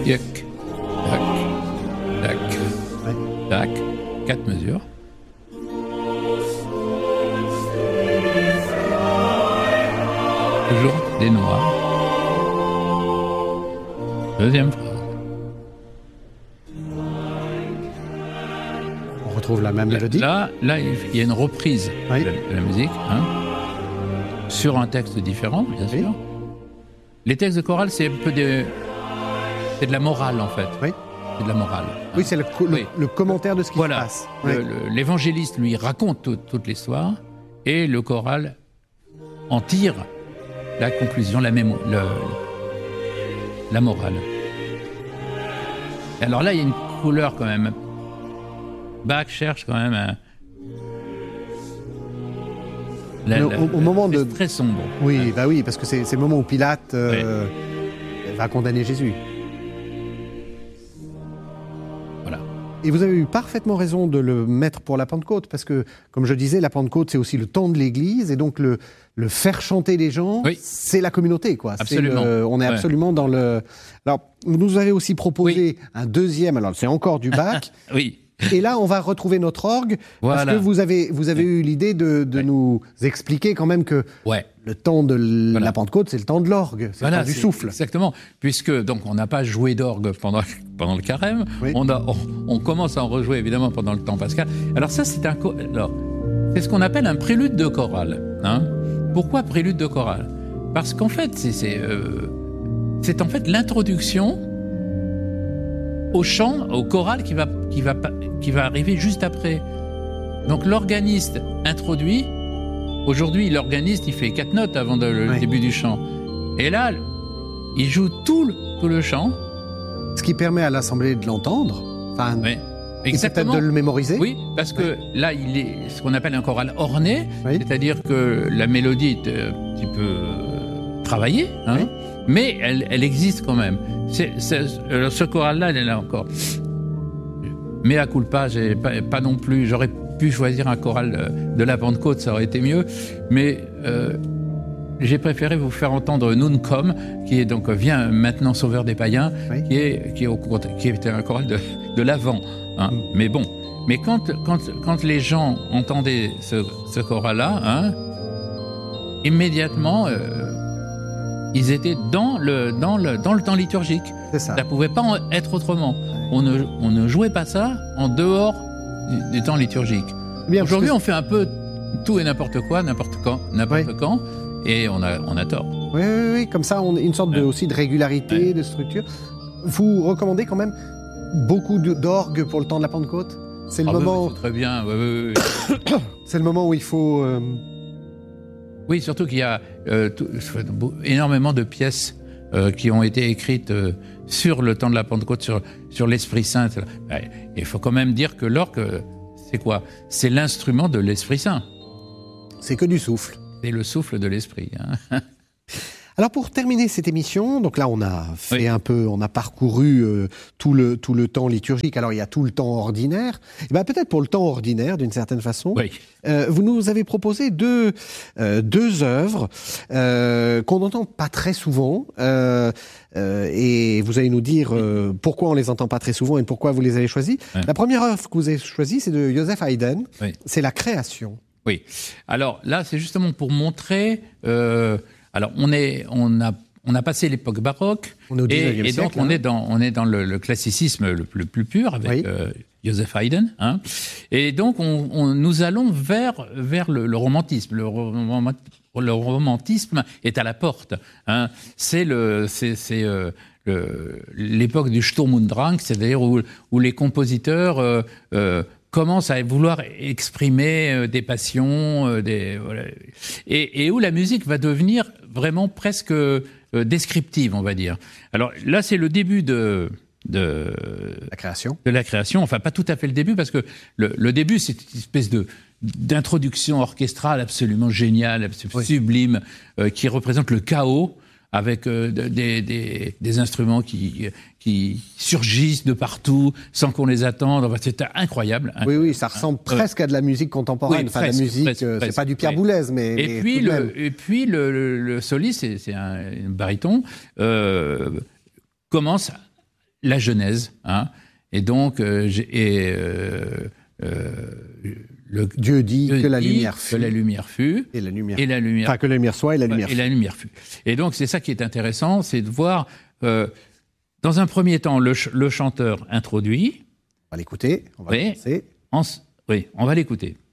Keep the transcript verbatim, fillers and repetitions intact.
Yuck. Tac. Tac. Ouais. Tac. Quatre mesures. Toujours des noirs. Deuxième phrase. On retrouve la même mélodie. Là, là, il y a une reprise Oui. de, la, de la musique, hein, sur un texte différent, bien Oui. sûr. Les textes de chorale, c'est un peu de, c'est de la morale, en fait. Oui. C'est de la morale. Oui, c'est le, co- le- Oui. le commentaire de ce qui Voilà. se passe. Le- Oui. le- L'évangéliste, lui, raconte tout- toute l'histoire, et le choral en tire la conclusion, la, mémo- le- la morale. Alors là, il y a une couleur quand même. Bach cherche quand même un... La- Mais au- la- au moment c'est de- très sombre. Oui, bah oui, parce que c'est c'est le moment où Pilate euh, va condamner Jésus. Voilà. Et vous avez eu parfaitement raison de le mettre pour la Pentecôte, parce que, comme je disais, la Pentecôte, c'est aussi le temps de l'Église, et donc le, le faire chanter les gens, Oui. c'est la communauté, quoi. C'est Absolument. le- on est Ouais. absolument dans le... Alors, vous nous avez aussi proposé un deuxième, alors c'est encore du Bach, Oui. et là, on va retrouver notre orgue, parce Voilà. que vous avez, vous avez eu l'idée de, de Ouais. nous expliquer quand même que Ouais. le temps de l- Voilà. la Pentecôte, c'est le temps de l'orgue, c'est Voilà, le temps du c'est- souffle. Exactement. Puisque donc on n'a pas joué d'orgue pendant pendant le carême, Oui. on a on, on commence à en rejouer évidemment pendant le temps pascal. Alors ça c'est un co- alors c'est ce qu'on appelle un prélude de chorale. Hein. Pourquoi prélude de chorale? Parce qu'en fait c'est c'est euh, c'est en fait l'introduction au chant, au choral qui va qui va pas- qui va arriver juste après. Donc l'organiste introduit. Aujourd'hui, l'organiste, il fait quatre notes avant de- le Oui. début du chant. Et là, il joue tout le, tout le chant. Ce qui permet à l'Assemblée de l'entendre, enfin, Oui, et peut-être exactement. de le mémoriser. Oui, parce que là, il est ce qu'on appelle un choral orné, Oui. c'est-à-dire que la mélodie est un petit peu euh, travaillée, hein, Oui. mais elle, elle existe quand même. C'est, c'est- alors, ce choral-là, il est là encore. Mea culpa, j'ai pas, pas non plus. J'aurais pu choisir un choral euh, de la Pentecôte, ça aurait été mieux, mais euh, j'ai préféré vous faire entendre Nuncom, qui est donc Viens maintenant sauveur des païens, Oui. qui est qui est au cont- qui était un choral de, de l'Avent. Hein. Mm. Mais bon, mais quand quand quand les gens entendaient ce, ce choral-là, hein, immédiatement, euh, ils étaient dans le dans le dans le temps liturgique. C'est ça. Ça pouvait pas en être autrement. On ne on ne jouait pas ça en dehors du, du temps liturgique. Bien, Aujourd'hui, parce on fait un peu tout et n'importe quoi, n'importe quand, n'importe Oui. quand, et on a on a tort. que- oui, oui, oui, comme ça, on a une sorte de, Ouais. aussi de régularité, Ouais. de structure. Vous recommandez quand même beaucoup de- d'orgue pour le temps de la Pentecôte. C'est le Ah oui, moment, oui, c'est très bien. Oui, oui, oui. c'est le moment où il faut. euh, Oui, surtout qu'il y a euh, tout- énormément de pièces euh, qui ont été écrites euh, sur le temps de la Pentecôte, sur, sur l'Esprit Saint. Ouais, il faut quand même dire que l'orgue, euh, c'est quoi? C'est l'instrument de l'Esprit Saint. c'est que du souffle. C'est le souffle de l'Esprit. Hein. Alors pour terminer cette émission, donc là on a fait Oui. un peu, on a parcouru euh, tout le tout le temps liturgique. Alors il y a tout le temps ordinaire. Et ben peut-être pour le temps ordinaire d'une certaine façon. Oui. Euh, vous nous avez proposé deux euh, deux œuvres euh, qu'on n'entend pas très souvent. Euh, euh, et vous allez nous dire euh, pourquoi on les entend pas très souvent et pourquoi vous les avez choisies. Ouais. La première œuvre que vous avez choisie, c'est de Joseph Haydn. Oui. C'est la création. Oui. Alors là, c'est justement pour montrer. Euh, alors on est, on a, on a passé l'époque baroque, On est au dix-neuvième et, et donc siècle, on hein. est dans, on est dans le, le classicisme le, plus- le plus pur avec Oui. euh, Joseph Haydn. Hein. Et donc on, on- nous allons vers vers le, le romantisme. Le, romant- le romantisme est à la porte. Hein. C'est le, c'est, c'est euh, le- l'époque du Sturm und Drang, c'est-à-dire où, où les compositeurs euh, euh, commencent à vouloir exprimer euh, des passions, euh, des, voilà. et, et où la musique va devenir vraiment presque euh, descriptive, on va dire. Alors là, c'est le début de, de, La création. de la création. Enfin, pas tout à fait le début, parce que le, le début, c'est une espèce de d'introduction orchestrale absolument géniale, absolument Oui. sublime, euh, qui représente le chaos, avec euh, des, des, des instruments qui, qui surgissent de partout sans qu'on les attende. Enfin, c'est incroyable. Oui, oui, ça ressemble presque à de la musique contemporaine. Oui, enfin, presque, la musique, presque, euh, c'est presque, pas du Pierre oui. Boulez, mais. Et mais puis, tout de même. le, et puis le, le, le soliste, c'est, c'est un, un baryton, euh, commence la Genèse. Hein. Et donc, euh, j'ai, et, euh, euh, le, Dieu dit Dieu que la dit lumière fut. Que la lumière fut. Et la lumière. Et la lumière. Enfin, que la lumière soit et la lumière Et fut. la lumière fut. Et donc, c'est ça qui est intéressant, c'est de voir, euh, dans un premier temps, le, ch- le chanteur introduit. On va l'écouter. On va Oui. le lancer. En, oui, on va l'écouter.